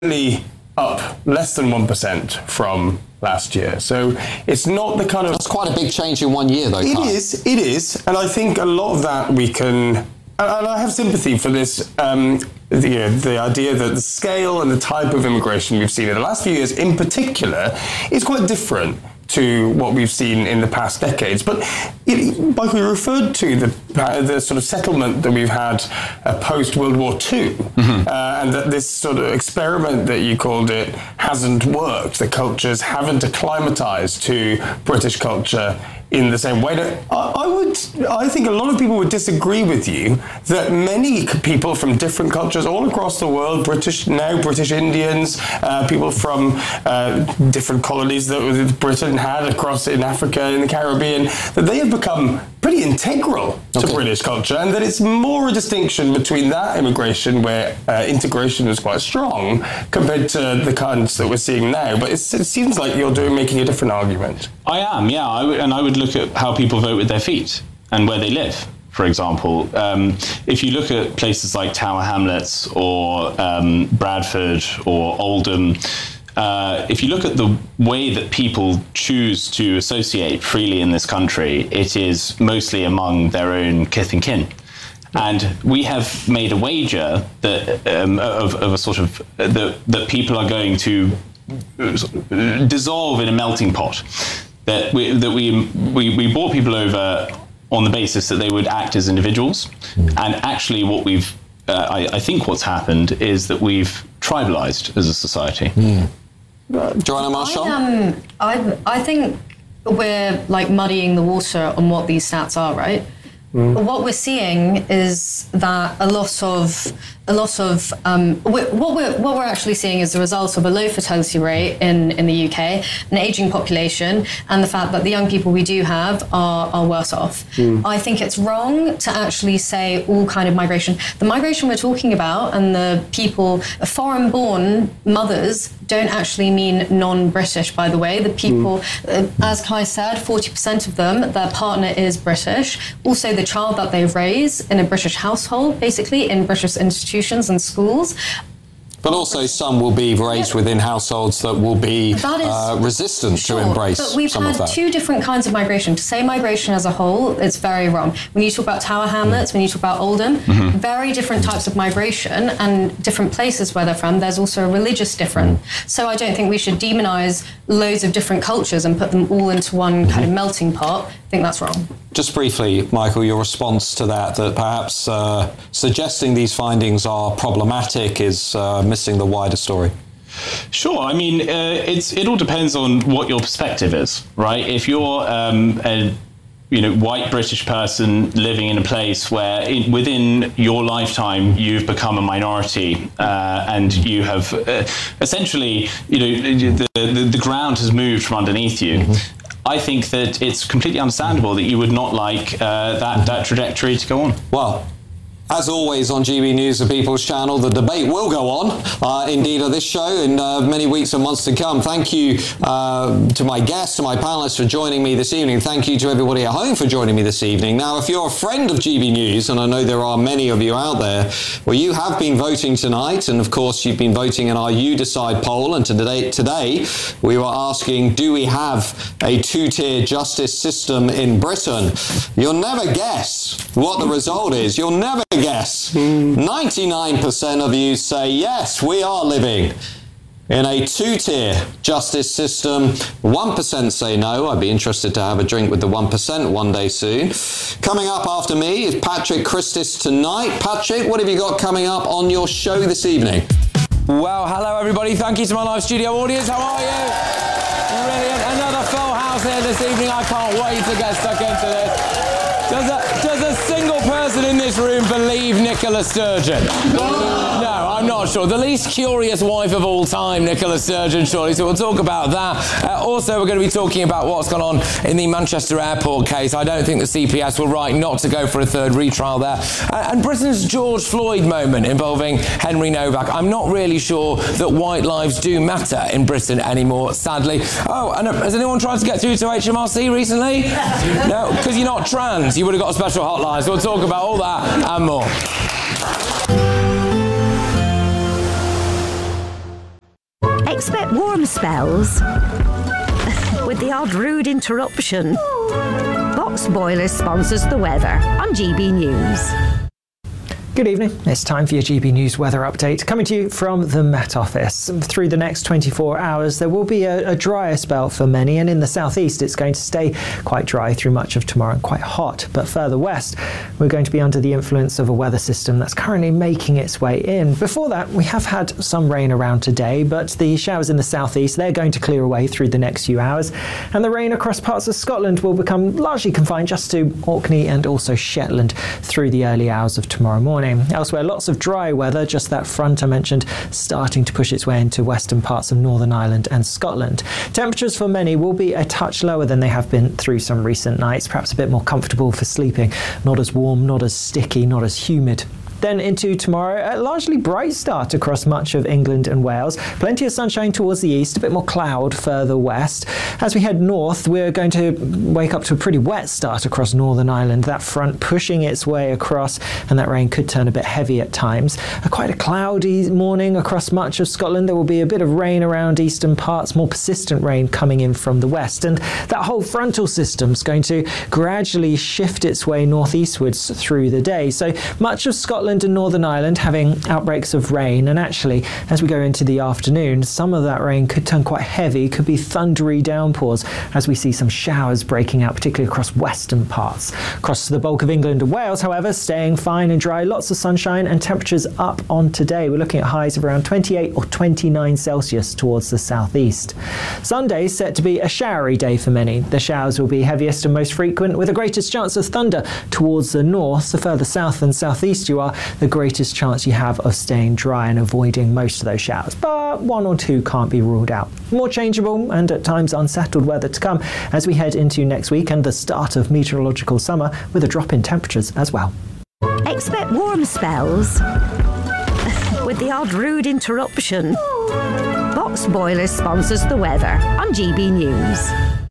only up less than 1% from last year. So it's not the kind of... That's quite a big change in 1 year, though, Kai. It is. And I think a lot of that we can... And I have sympathy for this, the idea that the scale and the type of immigration we've seen in the last few years in particular is quite different to what we've seen in the past decades. But like we referred to the sort of settlement that we've had post-World War II, and that this sort of experiment that you called it hasn't worked. The cultures haven't acclimatized to British culture in the same way. I think a lot of people would disagree with you that many people from different cultures all across the world, British Indians, people from different colonies that Britain had across in Africa, in the Caribbean, that they have become pretty integral to British culture, and that it's more a distinction between that immigration where integration is quite strong compared to the kinds that we're seeing now. But it seems like you're making a different argument. I am, yeah. I would look at how people vote with their feet and where they live. For example, if you look at places like Tower Hamlets or Bradford or Oldham, if you look at the way that people choose to associate freely in this country, it is mostly among their own kith and kin. And we have made a wager that of a sort of that people are going to dissolve in a melting pot. That we brought people over on the basis that they would act as individuals, and actually what we've I think what's happened is that we've tribalized as a society. Joanna Marshall? I think we're like muddying the water on what these stats are, right? What we're seeing is that a lot of what we're actually seeing is the result of a low fertility rate in the UK, an aging population, and the fact that the young people we do have are worse off. I think it's wrong to actually say all kind of migration. The migration we're talking about and the people, foreign-born mothers, don't actually mean non-British, by the way. The people, as Kai said, 40% of them, their partner is British. Also, the child that they raise in a British household, basically in British institutions and schools. But also some will be raised within households that will be resistant to embrace some of that. But we've had two different kinds of migration. To say migration as a whole, it's very wrong. When you talk about Tower Hamlets, when you talk about Oldham, very different types of migration and different places where they're from, there's also a religious difference. So I don't think we should demonise loads of different cultures and put them all into one kind of melting pot. I think that's wrong. Just briefly, Michael, your response to that perhaps suggesting these findings are problematic is missing the wider story. Sure. I mean, it all depends on what your perspective is, right? If you're a white British person living in a place where within your lifetime you've become a minority and you have essentially, the ground has moved from underneath you. I think that it's completely understandable that you would not like that trajectory to go on. Well, as always on GB News, the People's Channel, the debate will go on, indeed, on this show in many weeks and months to come. Thank you to my guests, to my panelists for joining me this evening. Thank you to everybody at home for joining me this evening. Now, if you're a friend of GB News, and I know there are many of you out there, well, you have been voting tonight, and of course, you've been voting in our You Decide poll, and today we were asking, do we have a two-tier justice system in Britain? You'll never guess what the result is. You'll never guess. 99% of you say yes, we are living in a two-tier justice system. 1% say no. I'd be interested to have a drink with the 1% one day soon. Coming up after me is Patrick Christis tonight. Patrick, what have you got coming up on your show this evening? Well, hello everybody. Thank you to my live studio audience. How are you? Brilliant. Another full house here this evening. I can't wait to get stuck into this. Does a single person in this room believe Nicola Sturgeon? No, I'm not sure. The least curious wife of all time, Nicola Sturgeon, surely. So we'll talk about that. Also, we're going to be talking about what's gone on in the Manchester Airport case. I don't think the CPS were right not to go for a third retrial there. And Britain's George Floyd moment involving Henry Novak. I'm not really sure that white lives do matter in Britain anymore, sadly. Oh, and has anyone tried to get through to HMRC recently? No, because you're not trans. You would have got a special hotline. So we'll talk about all that and more. Expect warm spells with the odd rude interruption. Box Boilers sponsors the weather on GB News. Good evening. It's time for your GB News weather update, coming to you from the Met Office. Through the next 24 hours, there will be a drier spell for many, and in the southeast, it's going to stay quite dry through much of tomorrow and quite hot. But further west, we're going to be under the influence of a weather system that's currently making its way in. Before that, we have had some rain around today, but the showers in the southeast, they're going to clear away through the next few hours, and the rain across parts of Scotland will become largely confined just to Orkney and also Shetland through the early hours of tomorrow morning. Elsewhere, lots of dry weather, just that front I mentioned starting to push its way into western parts of Northern Ireland and Scotland. Temperatures for many will be a touch lower than they have been through some recent nights, perhaps a bit more comfortable for sleeping, not as warm, not as sticky, not as humid. Then into tomorrow, a largely bright start across much of England and Wales. Plenty of sunshine towards the east, a bit more cloud further west. As we head north, we're going to wake up to a pretty wet start across Northern Ireland. That front pushing its way across, and that rain could turn a bit heavy at times. Quite a cloudy morning across much of Scotland. There will be a bit of rain around eastern parts, more persistent rain coming in from the west. And that whole frontal system's going to gradually shift its way northeastwards through the day. So much of Scotland and Northern Ireland having outbreaks of rain, and actually as we go into the afternoon, some of that rain could turn quite heavy, could be thundery downpours as we see some showers breaking out, particularly across western parts. Across the bulk of England and Wales, however, staying fine and dry, lots of sunshine and temperatures up on today. We're looking at highs of around 28 or 29 Celsius towards the southeast. Sunday is set to be a showery day for many. The showers will be heaviest and most frequent, with the greatest chance of thunder towards the north. The further south and southeast you are, the greatest chance you have of staying dry and avoiding most of those showers. But one or two can't be ruled out. More changeable and at times unsettled weather to come as we head into next week and the start of meteorological summer, with a drop in temperatures as well. Expect warm spells with the odd rude interruption. Box Boilers sponsors the weather on GB News.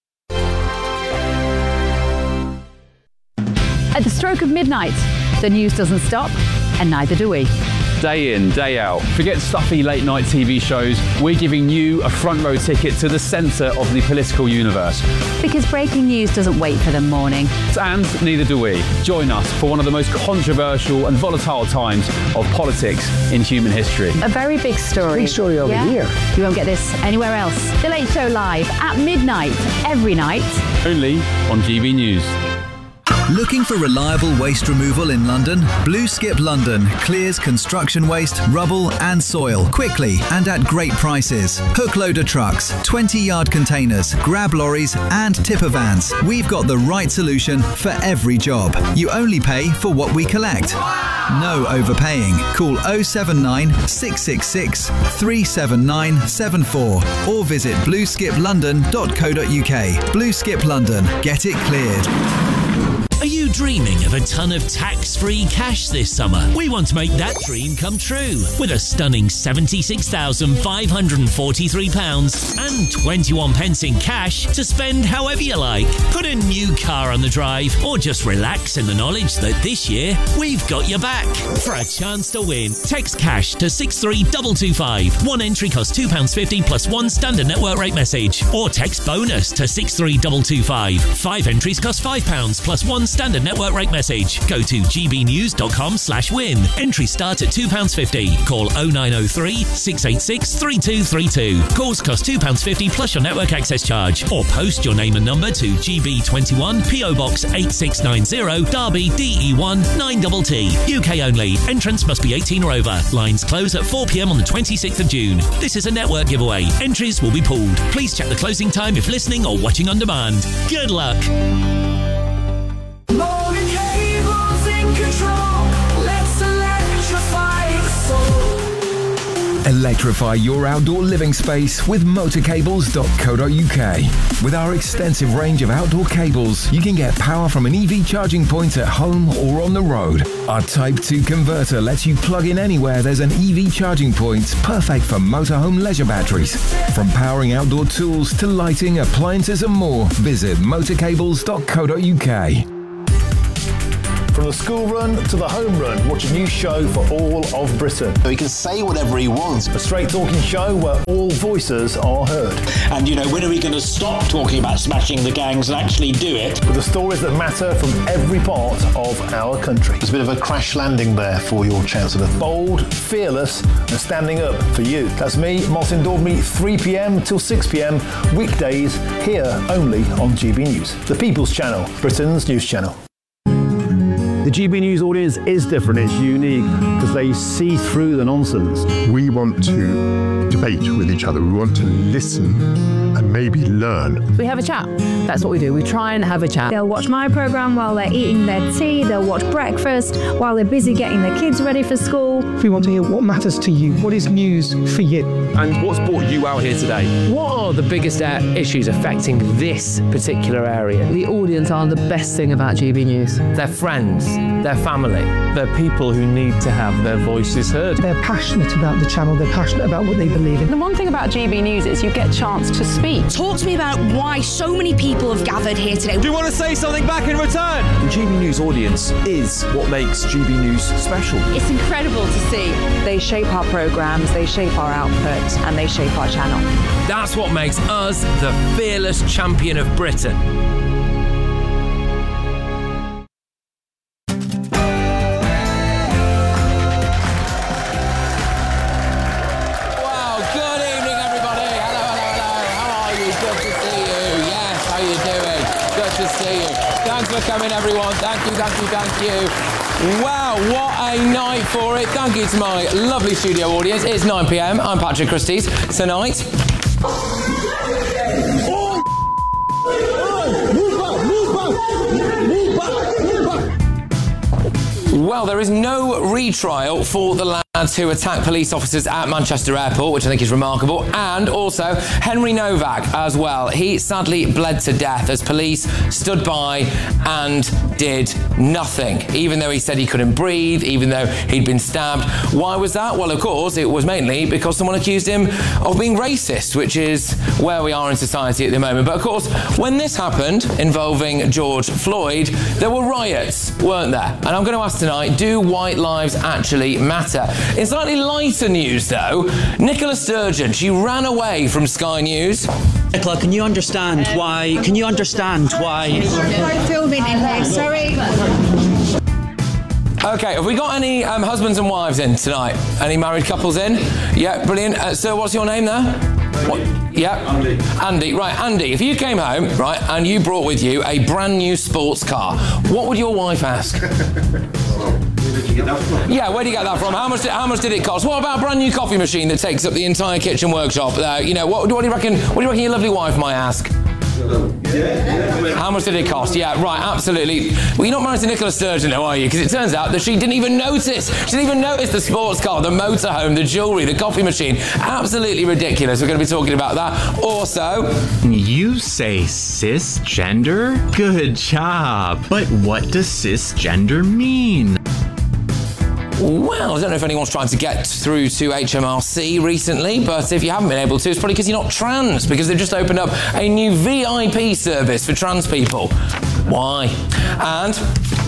At the stroke of midnight, the news doesn't stop, and neither do we. Day in, day out. Forget stuffy late night TV shows. We're giving you a front row ticket to the centre of the political universe. Because breaking news doesn't wait for the morning. And neither do we. Join us for one of the most controversial and volatile times of politics in human history. A very big story. Big story over here. You won't get this anywhere else. The Late Show live at midnight, every night. Only on GB News. Looking for reliable waste removal in London? Blue Skip London clears construction waste, rubble and soil quickly and at great prices. Hook loader trucks, 20-yard containers, grab lorries and tipper vans. We've got the right solution for every job. You only pay for what we collect. No overpaying. Call 079 666 37974 or visit blueskiplondon.co.uk. Blue Skip London. Get it cleared. Are you dreaming of a ton of tax-free cash this summer? We want to make that dream come true with a stunning £76,543 and 21 pence in cash to spend however you like. Put a new car on the drive or just relax in the knowledge that this year we've got your back. For a chance to win, text cash to 63225. One entry costs £2.50 plus one standard network rate message. Or text bonus to 63225. 5 entries cost £5 plus one standard network rate message. Go to gbnews.com/win. Entries start at £2.50. Call 0903 686 3232. Calls cost £2.50 plus your network access charge. Or post your name and number to GB21 PO Box 8690 Derby DE1 9TT. UK only. Entrance must be 18 or over. Lines close at 4 p.m. on the 26th of June. This is a network giveaway. Entries will be pooled. Please check the closing time if listening or watching on demand. Good luck. Electrify your outdoor living space with motorcables.co.uk. With our extensive range of outdoor cables, you can get power from an EV charging point at home or on the road. Our Type 2 converter lets you plug in anywhere there's an EV charging point, perfect for motorhome leisure batteries. From powering outdoor tools to lighting, appliances and more, visit motorcables.co.uk. From the school run to the home run, watch a new show for all of Britain. So he can say whatever he wants. A straight talking show where all voices are heard. And, you know, when are we going to stop talking about smashing the gangs and actually do it? With the stories that matter from every part of our country. There's a bit of a crash landing there for your Chancellor. Bold, fearless and standing up for you. That's me, Martin Daubney, 3 p.m. till 6 p.m. weekdays here only on GB News. The People's Channel, Britain's news channel. The GB News audience is different, it's unique, because they see through the nonsense. We want to debate with each other, we want to listen and maybe learn. We have a chat. That's what we do. We try and have a chat. They'll watch my programme while they're eating their tea, they'll watch breakfast while they're busy getting their kids ready for school. We want to hear what matters to you, what is news for you. And what's brought you out here today? What are the biggest issues affecting this particular area? The audience are the best thing about GB News. Their friends, their family. They're people who need to have their voices heard. They're passionate about the channel, they're passionate about what they believe in. The one thing about GB News is you get a chance to speak. Talk to me about why so many people have gathered here today. Do you want to say something back in return? The GB News audience is what makes GB News special. It's incredible to see. They shape our programmes, they shape our output, and they shape our channel. That's what makes us the fearless champion of Britain. Thanks for coming, everyone. Thank you. Wow, what a night for it. Thank you to my lovely studio audience. It's 9 p.m. I'm Patrick Christys. Tonight... Well, there is no retrial for the lads who attacked police officers at Manchester Airport, which I think is remarkable, and also Henry Novak as well. He sadly bled to death as police stood by and did nothing, even though he said he couldn't breathe, even though he'd been stabbed. Why was that? Well, of course, it was mainly because someone accused him of being racist, which is where we are in society at the moment. But of course, when this happened, involving George Floyd, there were riots, weren't there? And I'm going to ask tonight, do white lives actually matter? In slightly lighter news, though, Nicola Sturgeon, she ran away from Sky News. Nicola, can you understand why? I'm filming in here, sorry. Okay, have we got any husbands and wives in tonight? Any married couples in? Yeah, brilliant. Sir, what's your name there? What? Yeah? Andy. Right, Andy, if you came home, right, and you brought with you a brand new sports car, what would your wife ask? Yeah, where do you get that from? How much did it cost? What about a brand new coffee machine that takes up the entire kitchen workshop? You know, what do you reckon? What do you reckon your lovely wife might ask? How much did it cost? Yeah, right, absolutely. Well, you're not married to Nicola Sturgeon, though, are you? Because it turns out that she didn't even notice. She didn't even notice the sports car, the motorhome, the jewellery, the coffee machine. Absolutely ridiculous. We're going to be talking about that. Also... You say cisgender? Good job. But what does cisgender mean? Well, I don't know if anyone's trying to get through to HMRC recently, but if you haven't been able to, it's probably because you're not trans, because they've just opened up a new VIP service for trans people. Why? And...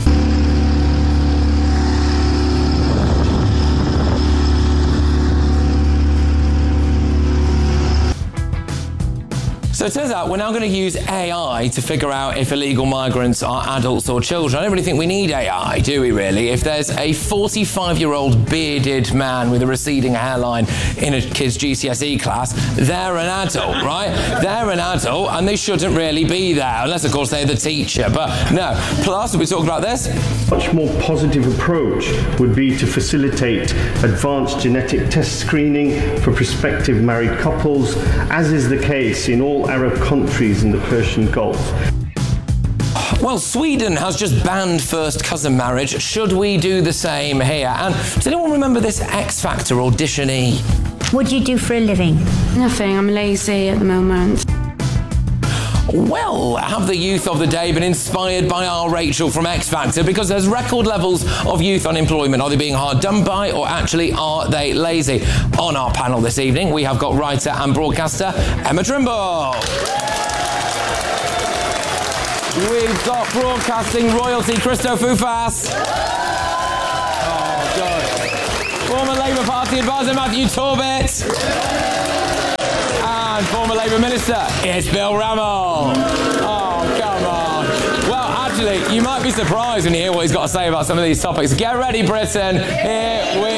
So it turns out we're now going to use AI to figure out if illegal migrants are adults or children. I don't really think we need AI, do we really? If there's a 45-year-old bearded man with a receding hairline in a kid's GCSE class, they're an adult, right? They're an adult and they shouldn't really be there, unless, of course, they're the teacher. But no. Plus, we'll be talking about this. A much more positive approach would be to facilitate advanced genetic test screening for prospective married couples, as is the case in all Arab countries in the Persian Gulf. Well, Sweden has just banned first cousin marriage. Should we do the same here? And does anyone remember this X Factor auditionee? What do you do for a living? Nothing, I'm lazy at the moment. Well, have the youth of the day been inspired by our Rachel from X Factor? Because there's record levels of youth unemployment. Are they being hard done by, or actually are they lazy? On our panel this evening, we have got writer and broadcaster Emma Trimble. We've got broadcasting royalty Christo Fufas. Oh, God. Former Labour Party advisor Matthew Torbett. And former Labour Minister, it's Bill Rammell. Oh, come on. Well, actually, you might be surprised when you hear what he's got to say about some of these topics. Get ready, Britain. Here we